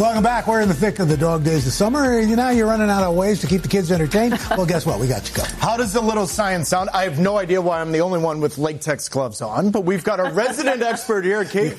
Welcome back. We're in the thick of the dog days of summer. Now you're running out of ways to keep the kids entertained. Well, guess what? We got you covered. How does the little science sound? I have no idea why I'm the only one with latex gloves on, but we've got a resident expert here, Kate